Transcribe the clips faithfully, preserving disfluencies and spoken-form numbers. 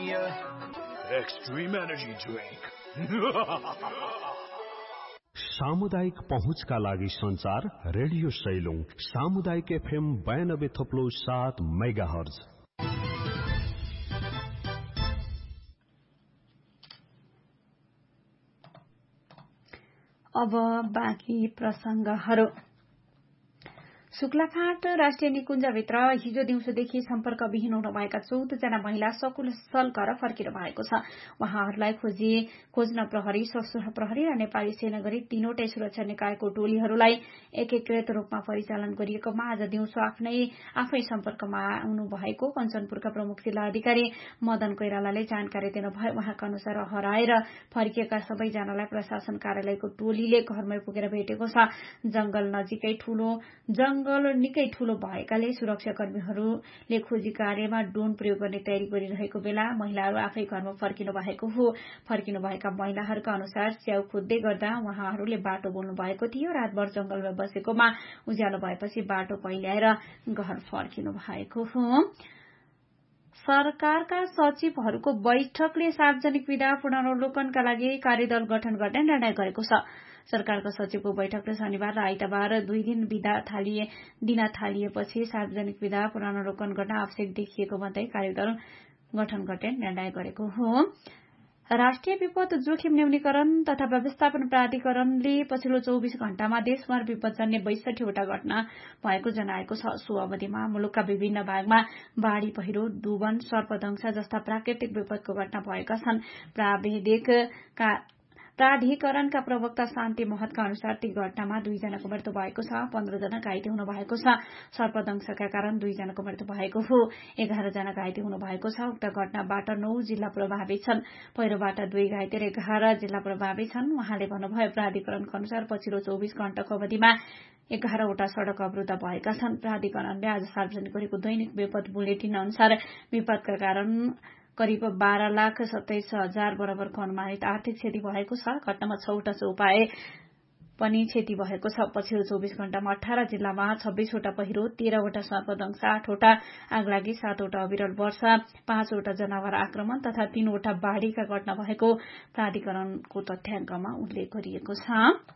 Mania Extreme Energy Drink. सामुदायिक पहुँचका लागि संचार रेडियो सैलुङ सामुदायिक एफएम बयानब्बे थप्लो सात मेगा हर्ज। अब बाँकी प्रसंगहरू। शुक्लाखाट राष्ट्रिय निकुञ्जभित्र हिजो दिउँसोदेखि सम्पर्कविहीन हुनुभएका चौध जना महिला सकुशल घर फर्किनु भएको छ। उहाँहरूलाई खोजी खोज्न प्रहरी, सशस्त्र प्रहरी र नेपाली सेना गरी तीनवटै सुरक्षा निकायको टोलीहरूलाई एकीकृत रूपमा परिचालन गरिएकोमा आज दिउँसो आफ्नै आफै सम्पर्कमा आउनु भएको कञ्चनपुरका प्रमुख जिल्ला अधिकारी मदन कोइरालाले जानकारी दिनुभयो। उहाँका अनुसार हराएर फर्किएका सबैजनालाई प्रशासन कार्यालयको टोलीले घरमै पुगेर भेटेको छ। जंगल नजिकै ठूलो जंगल निकै ठूलो भएकाले सुरक्षाकर्मीहरूले खोजी कार्यमा ड्रोन प्रयोग गर्ने तयारी गरिरहेको बेला महिलाहरू आफै घरमा फर्किनु भएको हो। फर्किनु भएका महिलाहरूका अनुसार च्याउ खोज्दै गर्दा उहाँहरूले बाटो बोल्नु भएको थियो। रातभर जंगलमा बसेकोमा उज्यालो भएपछि बाटो पहिल्याएर घर फर्किनु भएको हो। सरकारका सचिवहरूको बैठकले सार्वजनिक विधा पुनरावलोकनका लागि कार्यदल गठन गर्ने निर्णय गरेको छ। सरकारका सचिवको बैठकले शनिबार र आइतबार दुई दिन विधा थालिए दिन थालिएपछि सार्वजनिक विधा पुनरावलोकन गर्न आवश्यक देखिएको भन्दै कार्यदल गठन गर्ने निर्णय गरेको हो। राष्ट्रिय विपद जोखिम न्यूनीकरण तथा व्यवस्थापन प्राधिकरणले पछिल्लो चौबिस घण्टामा देशभर विपदजन्य बैसठीवटा घटना भएको जनाएको छ। सो अवधिमा मुलुकका विभिन्न भागमा बाढ़ी, पहिरो, डुबन, सर्पदंशा जस्ता प्राकृतिक विपदको घटना भएका छन्। प्राविधिकका प्राधिकरणका प्रवक्ता शान्ति महतका अनुसार ती घटनामा दुईजनाको मृत्यु भएको छ, पन्ध्र जना घाइते हुनु भएको छ। सर्पदंशका कारण दुईजनाको मृत्यु भएको हो, एघार जना घाइते हुनु भएको छ। उक्त घटनाबाट नौ जिल्ला प्रभावित छन्। पहिरोबाट दुई घाइते र एघार जिल्ला प्रभावित छन्। उहाँले भन्नुभयो, प्राधिकरणको अनुसार पछिल्लो चौबिस घण्टाको अवधिमा एघारवटा सड़क अवरूद्ध भएका छन्। प्राधिकरणले आज सार्वजनिक गरेको दैनिक विपद बुलेटिन अनुसार विपदका कारण करिब बाह्र लाख सत्ताइस हजार बराबरको अनुमानित आर्थिक क्षति भएको छ। घटनामा छवटा चौपाए पनि क्षति भएको छ। पछिल्लो चौबिस घण्टामा अठार जिल्लामा छब्बीसवटा पहिरो, तेह्रवटा सर्पदंश, आठवटा आगलागी, सातवटा अविरल वर्षा, पाँचवटा जनावर आक्रमण तथा तीनवटा बाढ़ीका घटना भएको प्राधिकरणको तथ्याङ्कमा उल्लेख गरिएको छ।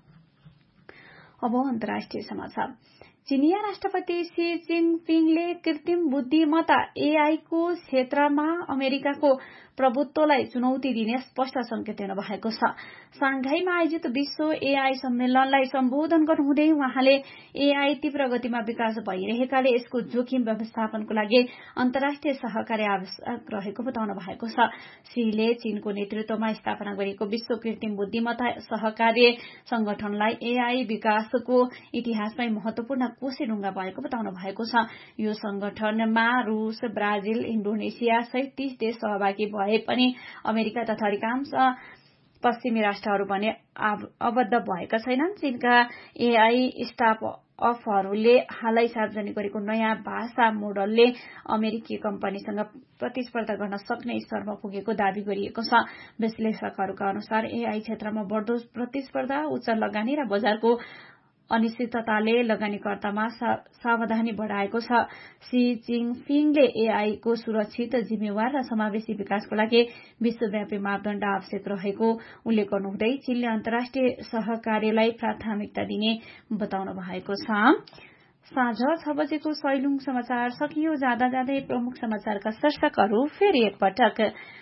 अब अन्तर्राष्ट्रिय समाचार। चीनिया राष्ट्रपति शी जिनपिङले कृत्रिम बुद्धिमत्ता एआई को क्षेत्रमा अमेरिकाको प्रभुत्वलाई चुनौती दिने स्पष्ट संकेत दिनु भएको छ। सांघाईमा आयोजित विश्व एआई सम्मेलनलाई सम्बोधन गर्नुहुँदै उहाँले एआई तीव्र गतिमा विकास भइरहेकाले यसको जोखिम व्यवस्थापनको लागि अन्तर्राष्ट्रिय सहकार्य आवश्यक रहेको बताउनु भएको छ। शीले चीनको नेतृत्वमा स्थापना गरिएको विश्व कृत्रिम बुद्धिमत्ता सहकार्य संगठनलाई एआई विकासको इतिहासमै महत्वपूर्ण कोसेढुङ्गा भएको बताउनु भएको छ। यो संगठनमा रूस, ब्राजिल, इण्डोनेसिया सहित तीस देश सहभागी भए पनि अमेरिका तथा अधिकांश पश्चिमी राष्ट्रहरू भने आबद्ध भएका छैनन्। चीनका एआई स्टार्टअपहरूले हालै सार्वजनिक गरेको नयाँ भाषा मोडलले अमेरिकी कम्पनीसँग प्रतिस्पर्धा गर्न सक्ने स्तरमा पुगेको दावी गरिएको छ। विश्लेषकहरूका अनुसार एआई क्षेत्रमा बढ्दो प्रतिस्पर्धा, उच्च लगानी र बजारको अनिश्चितताले लगानीकर्तामा सावधानी बढ़ाएको छ। शी जिनपिङले एआई को सुरक्षित, जिम्मेवार र समावेशी विकासको लागि विश्वव्यापी मापदण्ड आवश्यक रहेको उल्लेख गर्नुहुँदै चीनले अन्तर्राष्ट्रिय सहकार्यलाई प्राथमिकता दिने बताउनु भएको छ। साँझ छ बजेको सैलुङ समाचार सकियो। जाँदा जाँदै प्रमुख समाचारका शीर्षकहरू फेरि एकपटक।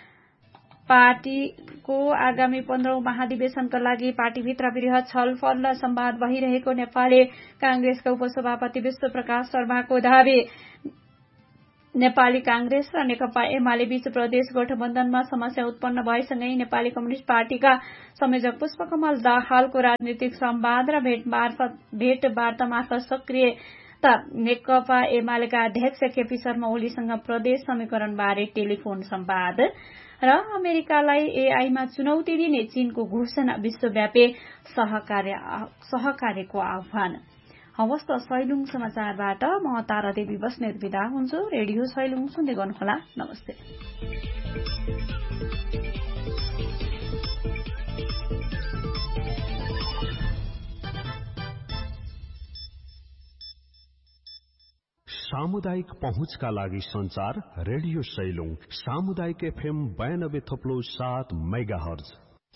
पार्टीको आगामी पन्ध्रौं महाधिवेशनका लागि पार्टीभित्र वृहत छलफल र संवाद भइरहेको नेपाली कांग्रेसका उपसभापति विश्व प्रकाश शर्माको दावी। नेपाली कांग्रेस र नेकपा एमाले बीच प्रदेश गठबन्धनमा समस्या उत्पन्न भएसँगै नेपाली कम्युनिष्ट पार्टीका संयोजक पुष्पकमल दाहालको राजनीतिक संवाद र भेटवार्ता मार्फत सक्रियता। नेकपा एमालेका अध्यक्ष केपी शर्मा ओलीसँग प्रदेश समीकरणबारे टेलिफोन संवाद र अमेरिकालाई एआईमा चुनौती दिने चीनको घोषणा, विश्वव्यापी सहकार्य सहकार्यको आह्वान। हवस् त सैलुङ समाचारबाट म तारा देवी बस्नेत बिदा हुन्छु। रेडियो सैलुङ सुन्दै गर्नुहोला। नमस्ते। सामुदायिक पहुँचका लागि संचार रेडियो सैलुङ सामुदायिक एफएम बयानब्बे थप्लो सात मेगा हर्ज।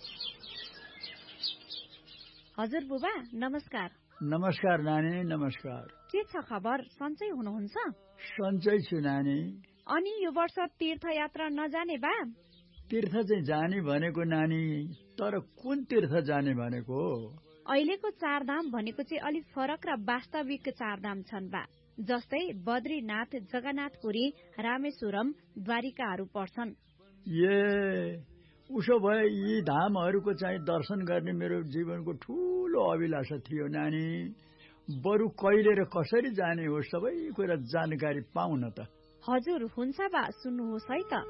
हजुर बुबा नमस्कार। नमस्कार नानी, नमस्कार। के छ खबर? सन्चै हुनुहुन्छ? सन्चै छु नानी। अनि यो वर्ष तीर्थयात्रा नजाने बा? तीर्थ चाहिँ जाने भनेको नानी, तर कुन तीर्थ जाने भनेको? अहिलेको चारधाम भनेको चाहिँ अलिक फरक र वास्तविक चारधाम छन् बा, जस्तै बद्रीनाथ, जगन्नाथपुरी, रामेश्वरम, द्वारिकाहरू पर्छन्। ए उसो भए यी धामहरूको चाहिँ दर्शन गर्ने मेरो जीवनको ठूलो अभिलाषा थियो नानी। बरु कहिले र कसरी जाने हो सबै कुरा जानकारी पाउन त। हजुर हुन्छ बा, सुन्नुहोस् है त।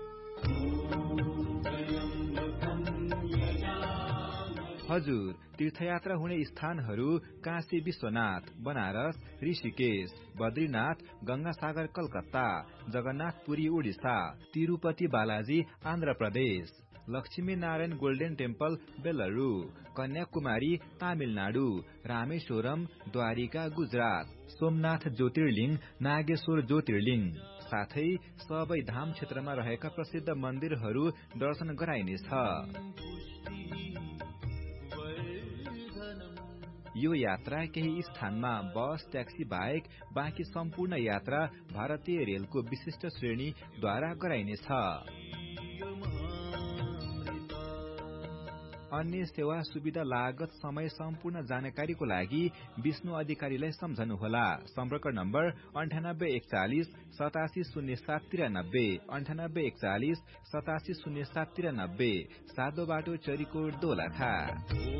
हजुर तीर्थयात्रा हुने स्थानहरू काशी विश्वनाथ, बनारस, ऋषिकेश, बद्रीनाथ, गंगासागर कलकत्ता, जगन्नाथपुरी उडिसा, तिरुपति बालाजी आन्ध्र प्रदेश, लक्ष्मी नारायण गोल्डन टेम्पल बेलुरु, कन्याकुमारी तामिलनाडु, रामेश्वरम द्वारिका गुजरात, सोमनाथ ज्योतिर्लिङ नागेश्वर ज्योतिर्लिङ, साथै सबै धाम क्षेत्रमा रहेका प्रसिद्ध मन्दिरहरू दर्शन गराइनेछ। यो यात्रा केही स्थानमा बस ट्याक्सी बाहेक बाँकी सम्पूर्ण यात्रा भारतीय रेलको विशिष्ट श्रेणीद्वारा गराइनेछ। अन्य सेवा सुविधा लागत समय सम्पूर्ण जानकारीको लागि विष्णु अधिकारीलाई सम्झनुहोला। सम्पर्क नम्बर अन्ठानब्बे एकचालिस सतासी शून्य सात त्रियानब्बे अन्ठानब्बे एकचालिस सतासी शून्य सात त्रियानब्बे। सातो बाटो चरीकोट दोलखा।